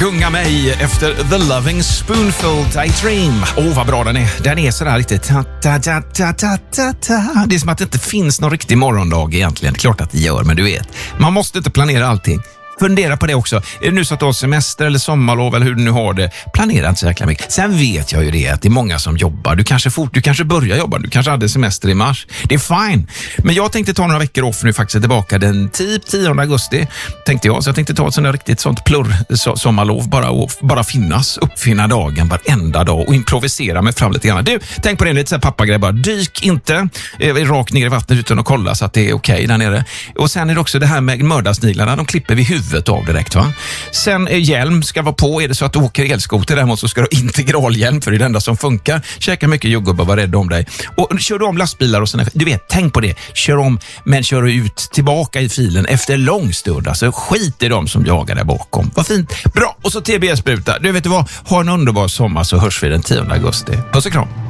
Gunga mig efter The Loving Spoonful Daydream. Vad bra den är. Den är sådär riktigt ta-ta-ta-ta-ta-ta. Det är som att det inte finns någon riktig morgondag egentligen. Klart att det gör, men du vet. Man måste inte planera allting. Fundera på det också. Är det nu så att du har semester eller sommarlov eller hur du nu har det? Planera inte så jäkla mycket. Sen vet jag ju det att det är många som jobbar. Du kanske börjar jobba. Du kanske hade semester i mars. Det är fine. Men jag tänkte ta några veckor off nu faktiskt tillbaka den 10 augusti. Tänkte jag. Så jag tänkte ta ett sånt sommarlov bara uppfinna dagen varenda dag och improvisera mig fram lite grann. Du, tänk på det lite så här pappagrej bara. Dyk inte rakt ner i vattnet utan att kolla så att det är okej där nere. Och sen är det också det här med mördarsniglarna. De klipper vid huvudet av direkt, va? Sen hjälm ska vara på. Är det så att du åker elskoter däremot så ska du ha integralhjälm för det är det enda som funkar. Käka mycket jordgubbar, var rädd om dig. Och kör du om lastbilar och sådär, du vet, tänk på det. Kör om, men kör ut tillbaka i filen efter lång stund. Alltså skit i dem som jagar där bakom. Vad fint. Bra. Och så TBS-spruta. Du vet vad? Ha en underbar sommar så hörs vi den 10 augusti. Puss och kram.